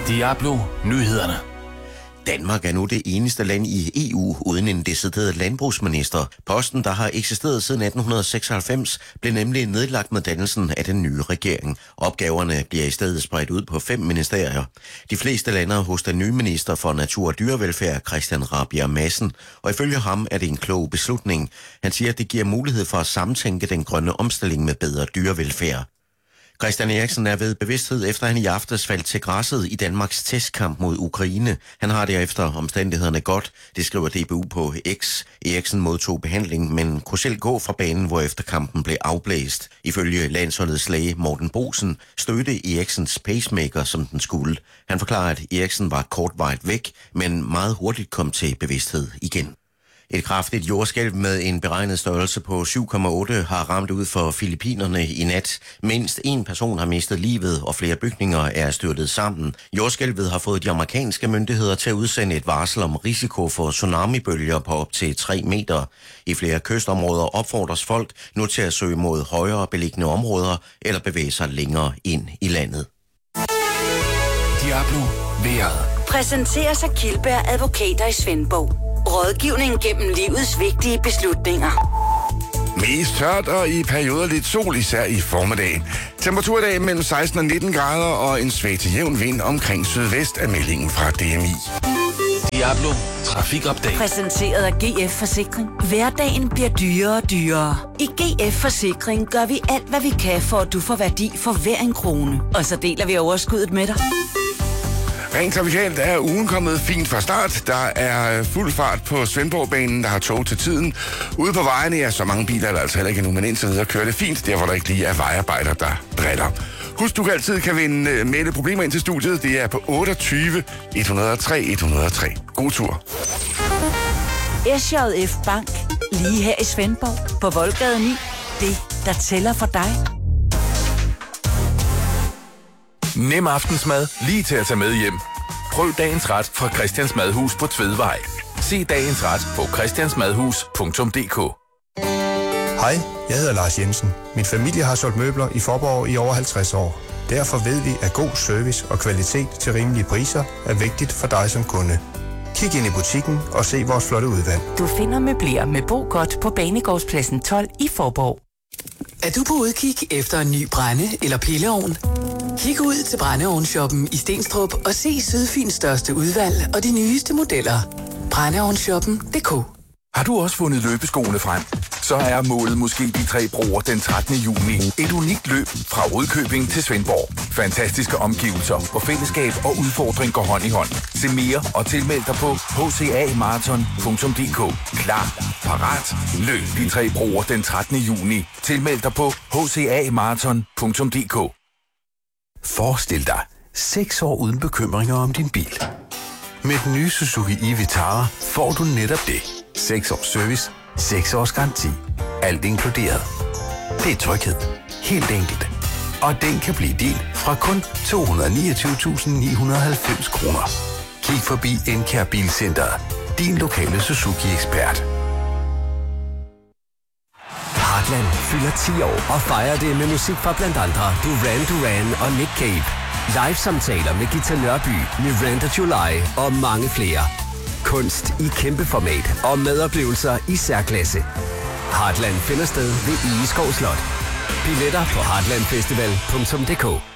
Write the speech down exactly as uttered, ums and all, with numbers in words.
Diablo Nyhederne. Danmark er nu det eneste land i E U uden en decideret landbrugsminister. Posten, der har eksisteret siden atten seksoghalvfems, blev nemlig nedlagt med dannelsen af den nye regering. Opgaverne bliver i stedet spredt ud på fem ministerier. De fleste lander hos den nye minister for natur og dyrevelfærd, Christian Rabjerg Madsen, og ifølge ham er det en klog beslutning. Han siger, at det giver mulighed for at samtænke den grønne omstilling med bedre dyrevelfærd. Christian Eriksen er ved bevidsthed, efter han i aftes faldt til græsset i Danmarks testkamp mod Ukraine. Han har derefter omstændighederne godt, det skriver D B U på X. Eriksen modtog behandling, men kunne selv gå fra banen, hvorefter kampen blev afblæst. Ifølge landsholdets læge Morten Bosen stødte Eriksens pacemaker, som den skulle. Han forklarer, at Eriksen var kortvarigt væk, men meget hurtigt kom til bevidsthed igen. Et kraftigt jordskælv med en beregnet størrelse på syv komma otte har ramt ud for Filippinerne i nat. Mindst en person har mistet livet, og flere bygninger er styrtet sammen. Jordskælvet har fået de amerikanske myndigheder til at udsende et varsel om risiko for tsunamibølger på op til tre meter. I flere kystområder opfordres folk nu til at søge mod højere beliggende områder eller bevæge sig længere ind i landet. Diablo Vejret. Præsenterer sig Kildberg Advokater i Svendborg. Rådgivning gennem livets vigtige beslutninger. Mest tørt og i perioder lidt sol, især i formiddagen. Temperatur i dag mellem seksten og nitten grader og en svag til jævn vind omkring sydvest af meldingen fra D M I. Diablo Trafikupdate. Præsenteret af G F Forsikring. Hverdagen bliver dyrere og dyrere. I G F Forsikring gør vi alt, hvad vi kan, for at du får værdi for hver en krone. Og så deler vi overskuddet med dig. Rent trafikalt er ugen kommet fint fra start. Der er fuld fart på Svendborgbanen, der har tog til tiden. Ude på vejene er så mange biler, der altså heller ikke nu, men indtil videre kører det fint, der hvor der ikke lige er vejarbejder, der driller. Husk, du kan altid kan vinde melde problemer ind til studiet. Det er på otteogtyve et nul tre et nul tre. God tur. S J F Bank. Lige her i Svendborg. På Voldgade ni. Det, der tæller for dig. Nem aftensmad lige til at tage med hjem. Prøv dagens ret fra Christians Madhus på Tvedvej. Se dagens ret på christiansmadhus punktum d k. Hej, jeg hedder Lars Jensen. Min familie har solgt møbler i Faaborg i over halvtreds år. Derfor ved vi, at god service og kvalitet til rimelige priser er vigtigt for dig som kunde. Kig ind i butikken og se vores flotte udvalg. Du finder møbler med Bo Godt på Banegårdspladsen tolv i Faaborg. Er du på udkig efter en ny brænde- eller pilleovn? Kig ud til Brændeovnshoppen i Stenstrup og se Sydfyns største udvalg og de nyeste modeller. brændeovnshoppen punktum d k. Har du også fundet løbeskoene frem? Så er målet måske de tre broer den trettende juni. Et unikt løb fra Rudkøbing til Svendborg. Fantastiske omgivelser, hvor fællesskab og udfordring går hånd i hånd. Se mere og tilmeld dig på h c a marathon punktum d k. Klar, parat, løb de tre broer den trettende juni. Tilmeld dig på h c a marathon punktum d k. Forestil dig seks år uden bekymringer om din bil. Med den nye Suzuki e-Vitara får du netop det. seks års service, seks års garanti. Alt inkluderet. Det er tryghed. Helt enkelt. Og den kan blive din fra kun to hundrede og niogtyve tusind ni hundrede og halvfems kroner. Kig forbi Enkær Bilcenteret. Din lokale Suzuki-ekspert. Heartland fylder ti år og fejrer det med musik fra blandt andre Duran Duran og Nick Cave. Live-samtaler med Gita Nørby, Miranda July og mange flere. Kunst i kæmpe format og medoplevelser i særklasse. Heartland finder sted ved Egeskov Slot. Billetter på heartlandfestival punktum d k.